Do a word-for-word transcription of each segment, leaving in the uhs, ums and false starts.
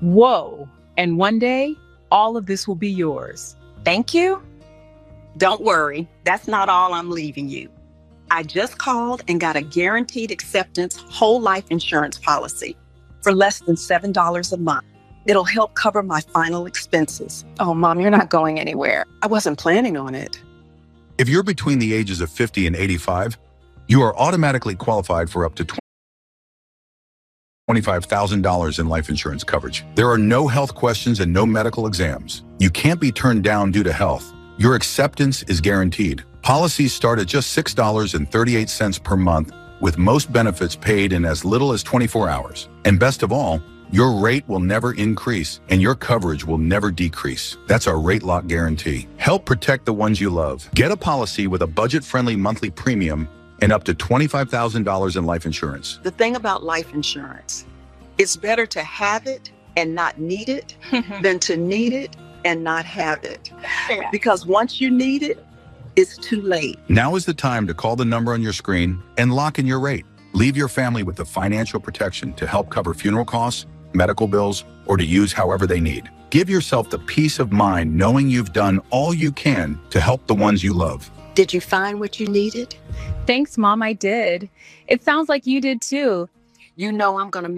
Whoa. And one day, all of this will be yours. Thank you. Don't worry, that's not all I'm leaving you. I just called and got a guaranteed acceptance whole life insurance policy for less than seven dollars a month. It'll help cover my final expenses. Oh, Mom, you're not going anywhere. I wasn't planning on it. If you're between the ages of fifty and eighty-five, you are automatically qualified for up to twenty-five thousand dollars in life insurance coverage. There are no health questions and no medical exams. You can't be turned down due to health. Your acceptance is guaranteed. Policies start at just six dollars and thirty-eight cents per month, with most benefits paid in as little as twenty-four hours. And best of all, your rate will never increase and your coverage will never decrease. That's our Rate Lock Guarantee. Help protect the ones you love. Get a policy with a budget-friendly monthly premium and up to twenty-five thousand dollars in life insurance. The thing about life insurance, it's better to have it and not need it than to need it and not have it. Because once you need it, it's too late. Now is the time to call the number on your screen and lock in your rate. Leave your family with the financial protection to help cover funeral costs, medical bills, or to use however they need. Give yourself the peace of mind knowing you've done all you can to help the ones you love. Did you find what you needed? Thanks, Mom, I did. It sounds like you did too. You know I'm gonna make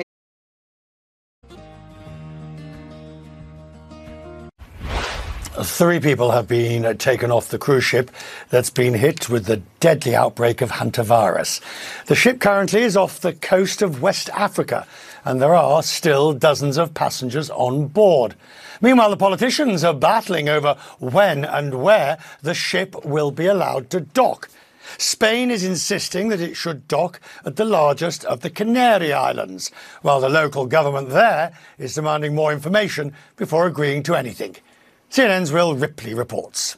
Three people have been taken off the cruise ship that's been hit with the deadly outbreak of hantavirus. The ship currently is off the coast of West Africa, and there are still dozens of passengers on board. Meanwhile, the politicians are battling over when and where the ship will be allowed to dock. Spain is insisting that it should dock at the largest of the Canary Islands, while the local government there is demanding more information before agreeing to anything. C N N's Will Ripley reports.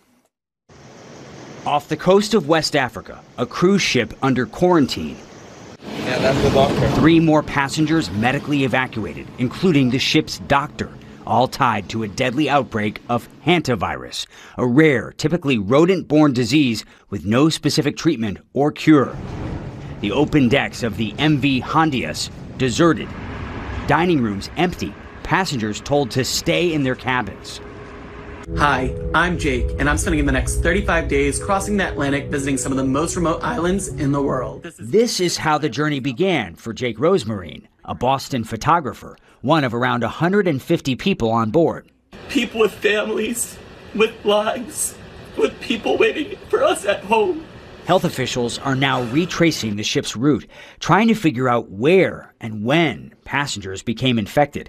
Off the coast of West Africa, a cruise ship under quarantine. Yeah, that's the doctor. Three more passengers medically evacuated, including the ship's doctor, all tied to a deadly outbreak of hantavirus, a rare, typically rodent-borne disease with no specific treatment or cure. The open decks of the M V Hondias deserted. Dining rooms empty, passengers told to stay in their cabins. Hi, I'm Jake, and I'm spending the next thirty-five days crossing the Atlantic visiting some of the most remote islands in the world. This is, this is how the journey began for Jake Rosemarine, a Boston photographer, one of around one hundred fifty people on board. People with families, with lives, with people waiting for us at home. Health officials are now retracing the ship's route, trying to figure out where and when passengers became infected.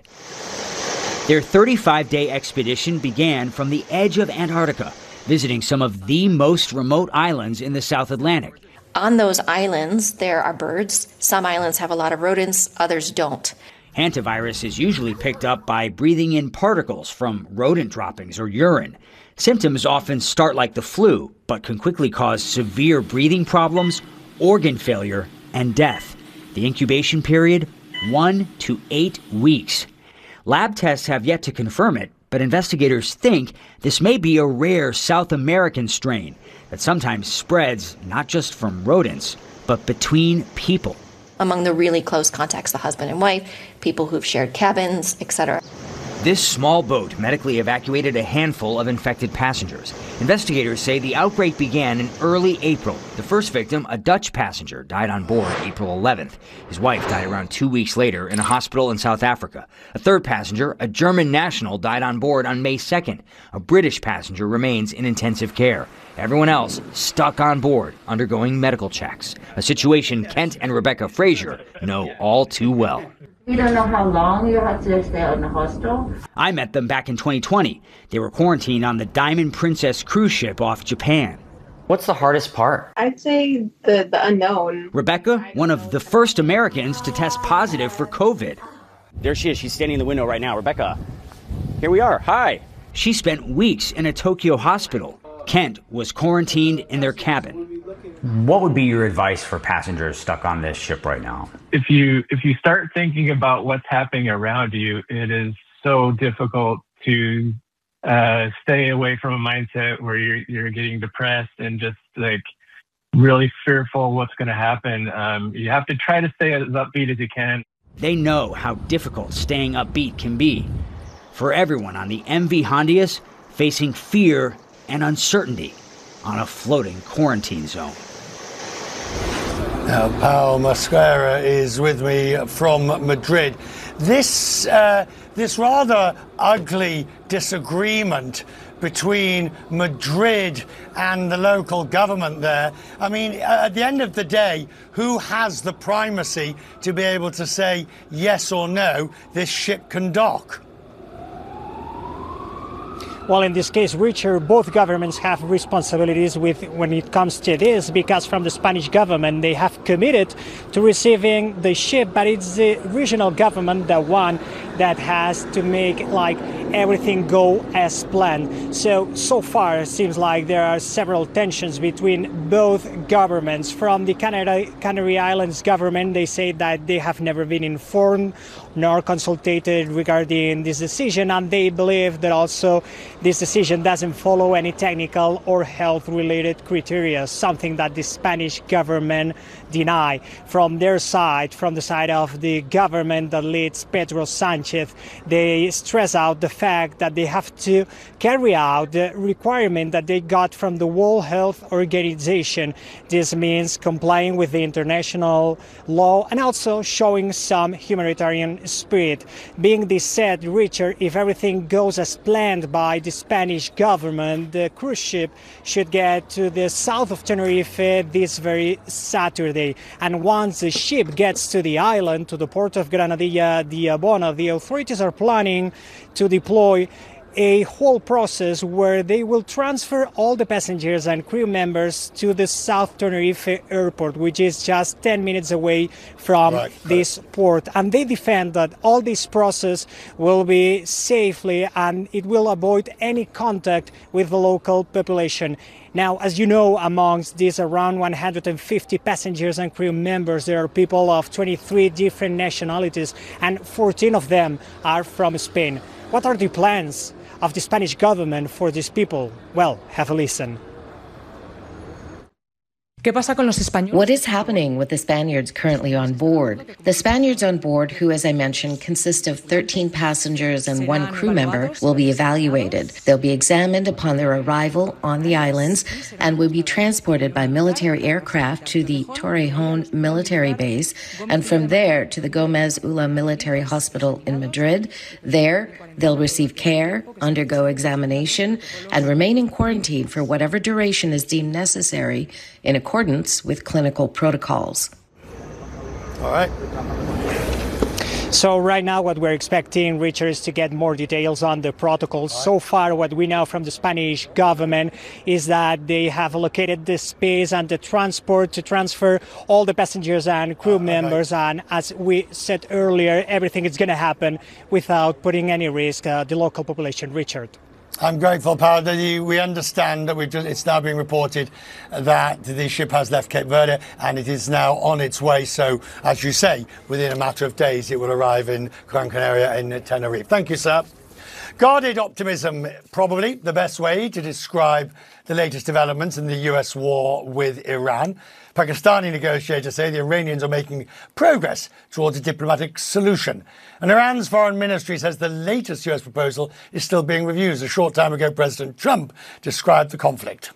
Their thirty-five day expedition began from the edge of Antarctica, visiting some of the most remote islands in the South Atlantic. On those islands, there are birds. Some islands have a lot of rodents, others don't. Hantavirus is usually picked up by breathing in particles from rodent droppings or urine. Symptoms often start like the flu, but can quickly cause severe breathing problems, organ failure, and death. The incubation period, one to eight weeks. Lab tests have yet to confirm it, but investigators think this may be a rare South American strain that sometimes spreads not just from rodents, but between people. Among the really close contacts, the husband and wife, people who've shared cabins, et cetera. This small boat medically evacuated a handful of infected passengers. Investigators say the outbreak began in early April. The first victim, a Dutch passenger, died on board April eleventh. His wife died around two weeks later in a hospital in South Africa. A third passenger, a German national, died on board on May second. A British passenger remains in intensive care. Everyone else stuck on board, undergoing medical checks. A situation Kent and Rebecca Frazier know all too well. We don't know how long you have to stay in the hostel. I met them back in twenty twenty. They were quarantined on the Diamond Princess cruise ship off Japan. What's the hardest part? I'd say the, the unknown. Rebecca, one of the first Americans to test positive for COVID. There she is. She's standing in the window right now. Rebecca, here we are. Hi. She spent weeks in a Tokyo hospital. Kent was quarantined in their cabin. What would be your advice for passengers stuck on this ship right now? If you if you start thinking about what's happening around you, it is so difficult to uh, stay away from a mindset where you're you're getting depressed and just like really fearful of what's going to happen. Um, you have to try to stay as upbeat as you can. They know how difficult staying upbeat can be. for everyone on the M V Hondias facing fear and uncertainty on a floating quarantine zone. Now, Pau Mosquera is with me from Madrid. This, uh, this rather ugly disagreement between Madrid and the local government there. I mean, at the end of the day, who has the primacy to be able to say yes or no, this ship can dock? Well, in this case, Richard, both governments have responsibilities with when it comes to this, because from the Spanish government, they have committed to receiving the ship, but it's the regional government, the one that has to make like everything go as planned. So, so far, it seems like there are several tensions between both governments. From the Canary, Canary Islands government, they say that they have never been informed nor consulted regarding this decision, and they believe that also this decision doesn't follow any technical or health-related criteria, something that the Spanish government deny. From their side, from the side of the government that leads Pedro Sanchez, they stress out the fact that they have to carry out the requirement that they got from the World Health Organization. This means complying with the international law and also showing some humanitarian spirit. Being this said, Richard, if everything goes as planned by the Spanish government, the cruise ship should get to the south of Tenerife this very Saturday. And once the ship gets to the island, to the port of Granadilla de Abona, the authorities are planning to deploy a whole process where they will transfer all the passengers and crew members to the South Tenerife airport, which is just ten minutes away from right, this right. port. And they defend that all this process will be safely and it will avoid any contact with the local population. Now, as you know, amongst these around one hundred fifty passengers and crew members, there are people of twenty-three different nationalities, and fourteen of them are from Spain. What are the plans of the Spanish government for these people? Well, have a listen. What is happening with the Spaniards currently on board? The Spaniards on board, who, as I mentioned, consist of thirteen passengers and one crew member, will be evaluated. They'll be examined upon their arrival on the islands and will be transported by military aircraft to the Torrejón military base and from there to the Gomez Ula Military Hospital in Madrid. There, they'll receive care, undergo examination, and remain in quarantine for whatever duration is deemed necessary in accordance with clinical protocols. All right. So right now what we're expecting, Richard, is to get more details on the protocols. Right. So far what we know from the Spanish government is that they have allocated the space and the transport to transfer all the passengers and crew uh, members. Right. And as we said earlier, everything is going to happen without putting any risk uh, the local population. Richard. I'm grateful, Paul, that you, we understand that we've just, it's now being reported that the ship has left Cape Verde and it is now on its way. So, as you say, within a matter of days, it will arrive in Gran Canaria in Tenerife. Thank you, sir. Guarded optimism, probably the best way to describe the latest developments in the U S war with Iran. Pakistani negotiators say the Iranians are making progress towards a diplomatic solution. And Iran's foreign ministry says the latest U S proposal is still being reviewed. A short time ago, President Trump described the conflict.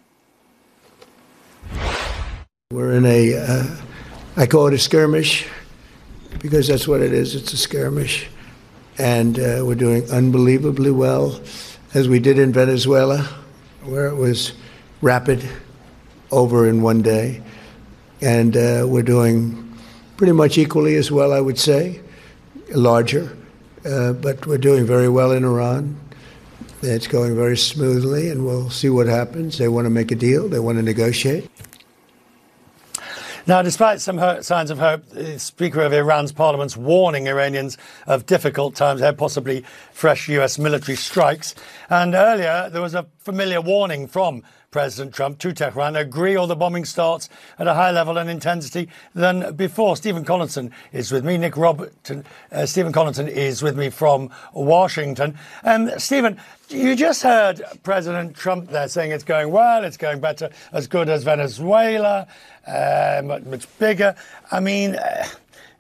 We're in a, uh, I call it a skirmish, because that's what it is. It's a skirmish. And uh, we're doing unbelievably well, as we did in Venezuela, where it was rapid, over in one day. And uh, we're doing pretty much equally as well, I would say, larger. Uh, but we're doing very well in Iran. It's going very smoothly, and we'll see what happens. They want to make a deal. They want to negotiate. Now, despite some ho- signs of hope, the Speaker of Iran's parliament's warning Iranians of difficult times ahead, possibly fresh U S military strikes. And earlier, there was a familiar warning from President Trump to Tehran, agree or the bombing starts at a higher level and intensity than before. Stephen Collinson is with me. Nick Robertson, uh, Stephen Collinson is with me from Washington. Um, Stephen, you just heard President Trump there saying it's going well, it's going better, as good as Venezuela, uh, much, much bigger. I mean, uh,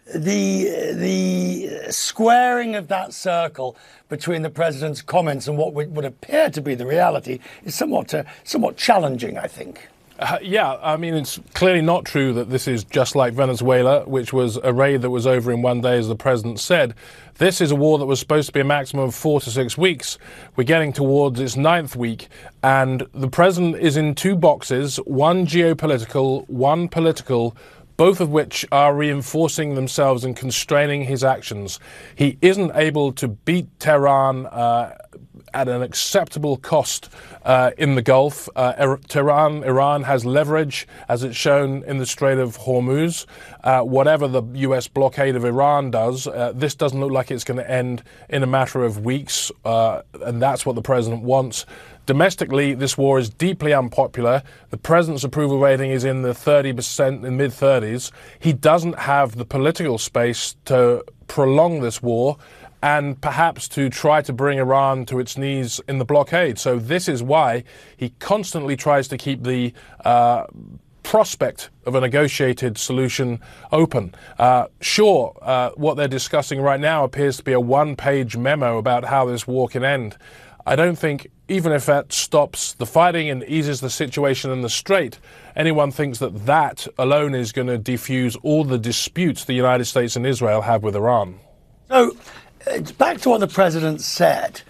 the the squaring of that circle between the president's comments and what would, would appear to be the reality is somewhat uh, somewhat challenging, I think. Uh, yeah, I mean, it's clearly not true that this is just like Venezuela, which was a raid that was over in one day, as the president said. This is a war that was supposed to be a maximum of four to six weeks. We're getting towards its ninth week, and the president is in two boxes, one geopolitical, one political, both of which are reinforcing themselves and constraining his actions. He isn't able to beat Tehran uh, at an acceptable cost uh, in the Gulf. Uh, Tehran, Iran has leverage, as it's shown in the Strait of Hormuz. Uh, whatever the U S blockade of Iran does, uh, this doesn't look like it's going to end in a matter of weeks, uh, and that's what the president wants. Domestically, this war is deeply unpopular. The president's approval rating is in the thirty percent, in mid-thirties. He doesn't have the political space to prolong this war and perhaps to try to bring Iran to its knees in the blockade. So this is why he constantly tries to keep the uh, prospect of a negotiated solution open. Uh, sure, uh, what they're discussing right now appears to be a one-page memo about how this war can end. I don't think, even if that stops the fighting and eases the situation in the Strait, anyone thinks that that alone is going to defuse all the disputes the United States and Israel have with Iran. So, it's back to what the president said.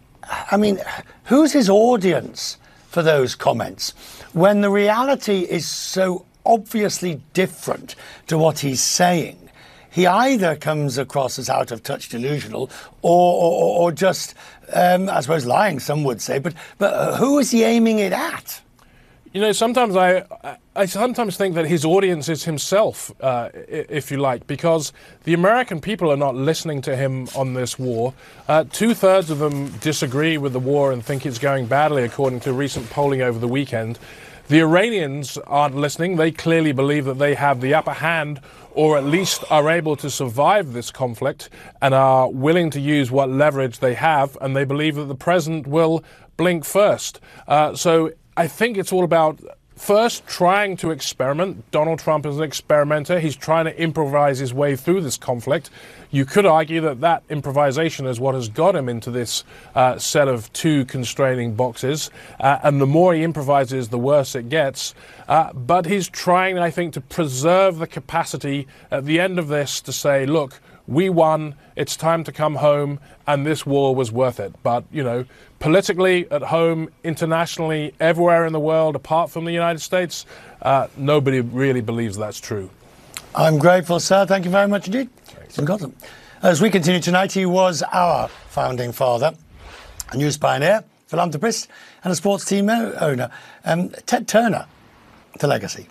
I mean, who's his audience for those comments when the reality is so obviously different to what he's saying? He either comes across as out of touch, delusional, or, or, or just, um, I suppose, lying, some would say. But, but who is he aiming it at? You know, sometimes I, I sometimes think that his audience is himself, uh, if you like, because the American people are not listening to him on this war. Uh, two-thirds of them disagree with the war and think it's going badly, according to recent polling over the weekend. The Iranians aren't listening. They clearly believe that they have the upper hand, or at least are able to survive this conflict, and are willing to use what leverage they have, and they believe that the president will blink first. Uh, so I think it's all about first trying to experiment. Donald Trump is an experimenter. He's trying to improvise his way through this conflict. You could argue that that improvisation is what has got him into this uh, set of two constraining boxes. Uh, and the more he improvises, the worse it gets. Uh, but he's trying, I think, to preserve the capacity at the end of this to say, look, we won, it's time to come home, and this war was worth it. But, you know, politically, at home, internationally, everywhere in the world, apart from the United States, uh, nobody really believes that's true. I'm grateful, sir. Thank you very much indeed. Thanks. As we continue tonight, he was our founding father, a news pioneer, philanthropist, and a sports team owner. Um, Ted Turner, to legacy.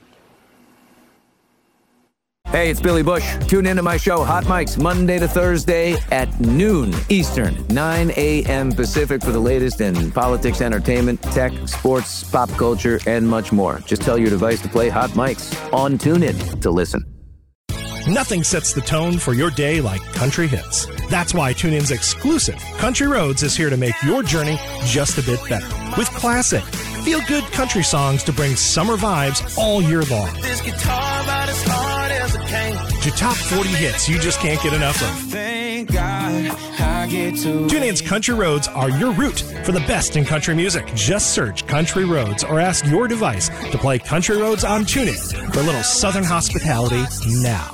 Hey, it's Billy Bush. Tune into my show, Hot Mics, Monday to Thursday at noon Eastern, nine a.m. Pacific for the latest in politics, entertainment, tech, sports, pop culture, and much more. Just tell your device to play Hot Mics on TuneIn to listen. Nothing sets the tone for your day like country hits. That's why TuneIn's exclusive Country Roads is here to make your journey just a bit better. With classic, feel-good country songs to bring summer vibes all year long. This guitar about as hard as it can. To top forty hits you just can't get enough of. Thank God I get to TuneIn's Country Roads are your route for the best in country music. Just search Country Roads or ask your device to play Country Roads on TuneIn for a little Southern hospitality now.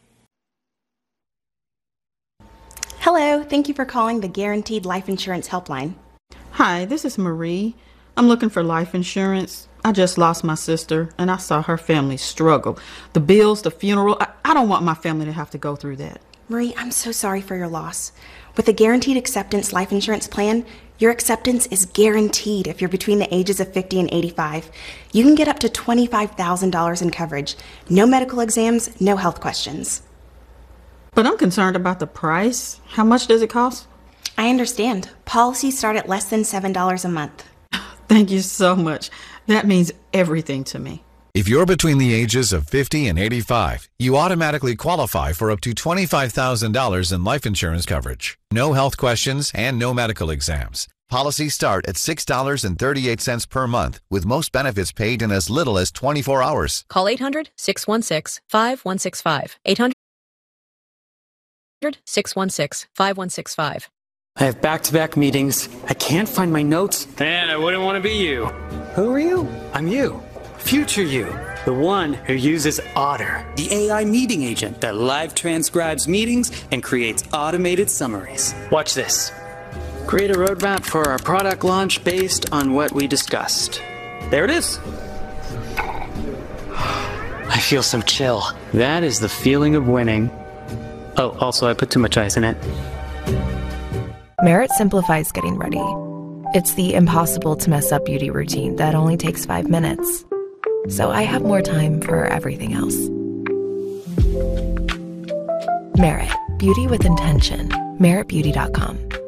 Hello, thank you for calling the Guaranteed Life Insurance Helpline. Hi, this is Marie. I'm looking for life insurance. I just lost my sister, and I saw her family struggle. The bills, the funeral, I, I don't want my family to have to go through that. Marie, I'm so sorry for your loss. With the Guaranteed Acceptance Life Insurance Plan, your acceptance is guaranteed if you're between the ages of fifty and eighty-five. You can get up to twenty-five thousand dollars in coverage. No medical exams, no health questions. But I'm concerned about the price. How much does it cost? I understand. Policies start at less than seven dollars a month. Thank you so much. That means everything to me. If you're between the ages of fifty and eighty-five, you automatically qualify for up to twenty-five thousand dollars in life insurance coverage. No health questions and no medical exams. Policies start at six dollars and thirty-eight cents per month, with most benefits paid in as little as twenty-four hours. Call eight hundred, six one six, five one six five. eight hundred six one six, five one six five. I have back-to-back meetings. I can't find my notes. And I wouldn't want to be you. Who are you? I'm you. Future you. The one who uses Otter, the A I meeting agent that live transcribes meetings and creates automated summaries. Watch this. Create a roadmap for our product launch based on what we discussed. There it is. I feel so chill. That is the feeling of winning. Oh, also I put too much ice in it. Merit simplifies getting ready. It's the impossible to mess up beauty routine that only takes five minutes. So I have more time for everything else. Merit. Beauty with intention. merit beauty dot com.